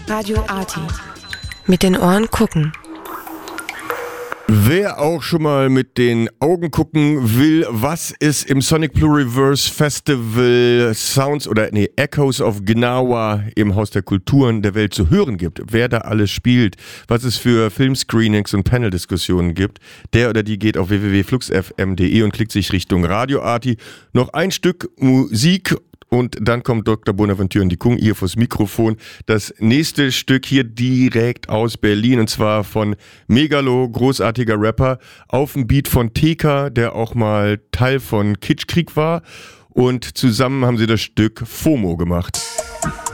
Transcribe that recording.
Radio Arty. Mit den Ohren gucken. Wer auch schon mal mit den Augen gucken will, was es im Sonic Pluriverse Festival Echoes of Gnawa im Haus der Kulturen der Welt zu hören gibt, wer da alles spielt, was es für Filmscreenings und Paneldiskussionen gibt, der oder die geht auf www.fluxfm.de und klickt sich Richtung Radio Arty. Noch ein Stück Musik. Und dann kommt Dr. Bonaventure und die Kung hier vors Mikrofon. Das nächste Stück hier direkt aus Berlin und zwar von Megalo, großartiger Rapper, auf dem Beat von TK, der auch mal Teil von Kitschkrieg war. Und zusammen haben sie das Stück FOMO gemacht.